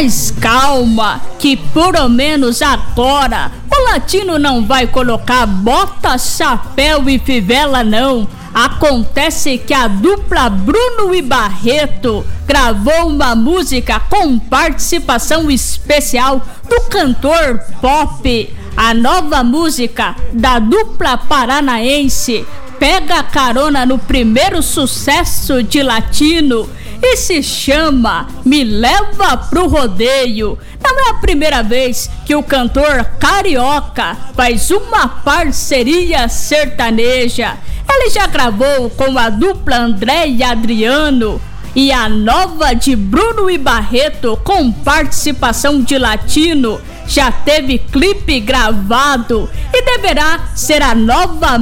Mas calma, que pelo menos agora o latino não vai colocar bota, chapéu e fivela não. Acontece que a dupla Bruno e Barreto gravou uma música com participação especial do cantor pop. A nova música da dupla paranaense pega carona no primeiro sucesso de latino e se chama Me Leva Pro Rodeio. Não é a primeira vez que o cantor carioca faz uma parceria sertaneja. Ele já gravou com a dupla André e Adriano, e a nova de Bruno e Barreto com participação de latino já teve clipe gravado e deverá ser a nova